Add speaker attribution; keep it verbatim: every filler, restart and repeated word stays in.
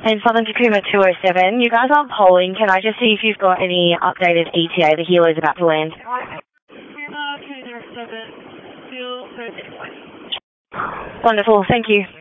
Speaker 1: And Southern Tacoma two oh seven, you guys are polling. Can I just see if you've got any updated E T A? The helo's about to land. Wonderful, thank you.